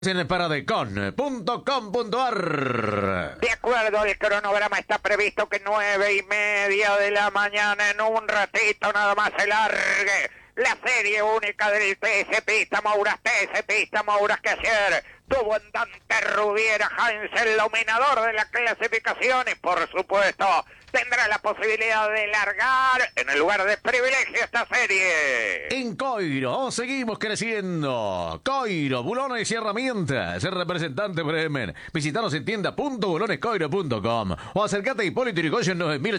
En el paradecon.com.ar. De acuerdo, el cronograma está previsto que 9:30 de la mañana, en un ratito nada más se largue la serie única del TS Pista Mouras. TS Pista Mouras, que ayer tuvo en Dante Rubiera Heinz, el dominador de las clasificaciones, por supuesto. Tendrá la posibilidad de largar en el lugar de privilegio esta serie. En Coiro seguimos creciendo. Coiro, bulones y herramientas. El representante Bremen. Visítanos en tienda.bulonescoiro.com o acércate a Hipólito Yrigoyen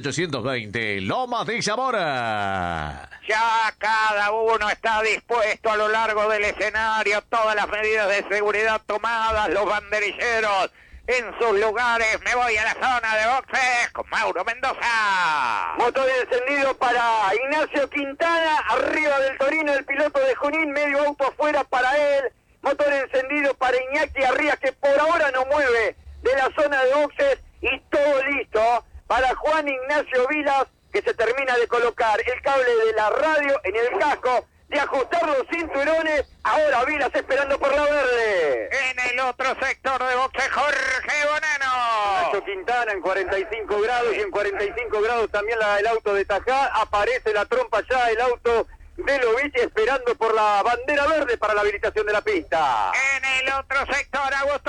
9820, Lomas de Zamora. Ya cada uno está dispuesto a lo largo del escenario, todas las medidas de seguridad tomadas, los banderilleros en sus lugares. Me voy a la zona de boxes con Mauro Mendoza. Motor encendido para Ignacio Quintana, arriba del Torino el piloto de Junín, medio auto afuera para él. Motor encendido para Iñaki Arrias, que por ahora no mueve de la zona de boxes, y todo listo para Juan Ignacio Vilas, que se termina de colocar el cable de la radio en el casco, de ajustar los cinturones. Ahora Vilas esperando por la verde. En el otro sector de boxe, Jorge Bonano. Ignacio Quintana en 45 grados, y en 45 grados también el auto de Tajá. Aparece la trompa ya, el auto de Lovich, esperando por la bandera verde para la habilitación de la pista. En el otro sector, Augusto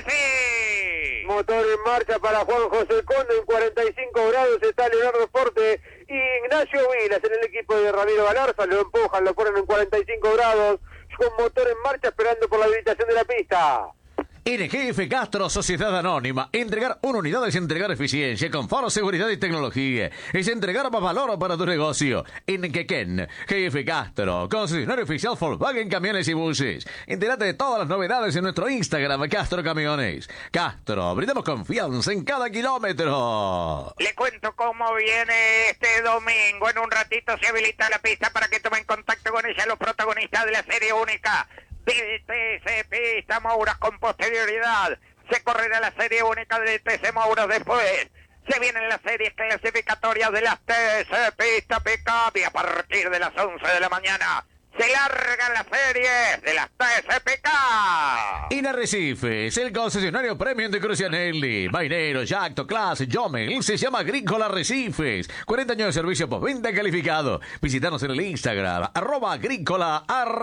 Solesi. Motor en marcha para Juan José Conde, en 45 grados está Leonardo Forte y Ignacio Vilas en el equipo de Ramiro Galarza. Lo empujan, lo ponen en 45 grados, con motor en marcha esperando por la habilitación de la pista. NGF Castro, Sociedad Anónima. Entregar una unidad es entregar eficiencia, confort, seguridad y tecnología. Es entregar más valor para tu negocio. En Quequén, GF Castro, concesionario oficial Volkswagen Camiones y Buses. Entérate de todas las novedades en nuestro Instagram, Castro Camiones. Castro, brindamos confianza en cada kilómetro. Le cuento cómo viene este domingo. En un ratito se habilita la pista para que tomen contacto con ella los protagonistas de la serie única del TC Pista Mouras. Con posterioridad se correrá la serie única del TC Mouras. Después se vienen las series clasificatorias de las TC Pista Pickup, y a partir de las 11 de la mañana se largan las series de las TC Pickup. En Arrecifes, el concesionario premium de Crucianelli, Mainero, Jacto, Class, Jomel, se llama Agrícola Arrecifes. 40 años de servicio postventa calificado. Visítanos en el Instagram, @Agrícola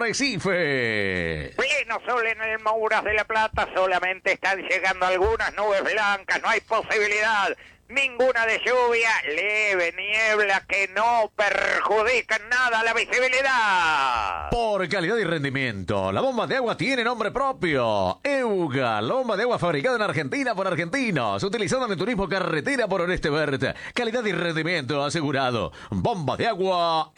Arrecifes. Pleno sol en el Mouras de la Plata, solamente están llegando algunas nubes blancas, no hay posibilidad ninguna de lluvia, leve niebla que no perjudica en nada la visibilidad. Por calidad y rendimiento, la bomba de agua tiene nombre propio. EUGA, la bomba de agua fabricada en Argentina por argentinos, utilizada en el turismo carretera por Oreste Verde. Calidad y rendimiento asegurado. Bomba de agua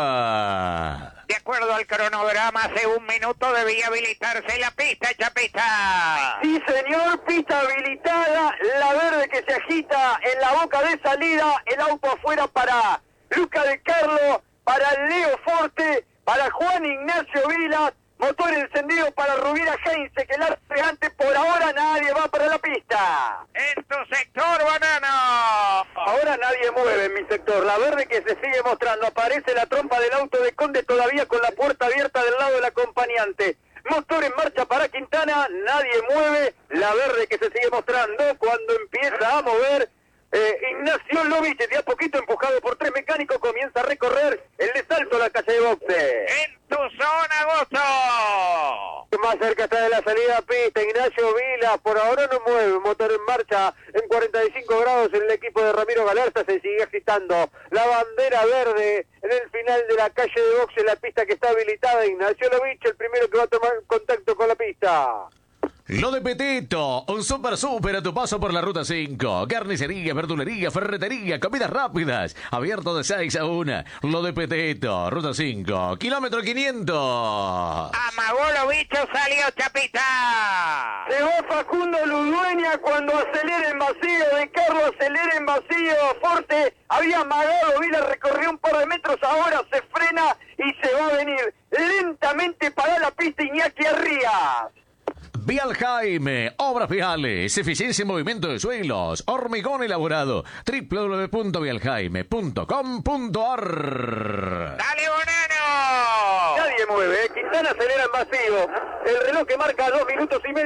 EUGA. De acuerdo al cronograma, hace un minuto debía habilitarse la pista, Chapita. Sí, señor, pista habilitada, la verde que se agita en la boca de salida, el auto afuera para Luca de Carlo, para Leo Forte, para Juan Ignacio Vilas, motor encendido para Rubiera Heinze, que el arregante por ahora nadie va para la pista. En tu sector, Banano. Ahora nadie mueve en mi sector, la verde que se sigue mostrando, aparece la trompa del auto de Conde todavía con la puerta abierta del lado del acompañante. Motor en marcha para Quintana, nadie mueve, la verde que se sigue mostrando cuando empieza a mover. Ignacio Lovich, de a poquito empujado por tres mecánicos, comienza a recorrer el de salto a la calle de boxe. En tu zona, Agosto. Más cerca está de la salida a pista, Ignacio Vila, por ahora no mueve, motor en marcha en 45 grados en el equipo de Ramiro Galarza, se sigue agitando la bandera verde en el final de la calle de boxe, la pista que está habilitada. Ignacio Lovich, el primero que va a tomar contacto con la pista. Lo de Petito, un super a tu paso por la Ruta 5. Carnicería, verdulería, ferretería, comidas rápidas. Abierto de 6 a 1. Lo de Petito, Ruta 5, kilómetro 500. Amagó los bichos, salió Chapita. Llegó Facundo Ludueña cuando acelera en vacío, de Carlos acelera en vacío, Forte había amagado, Vila recorrió un par de metros, ahora se frena y se va a venir lentamente para la pista Iñaki Arrias. Vial Jaime, obras viales, eficiencia en movimiento de suelos, hormigón elaborado, www.vialjaime.com.ar. ¡Dale, Bonano! Nadie nadie mueve. Quintana acelera en vacío. El reloj que marca 2 minutos y medio.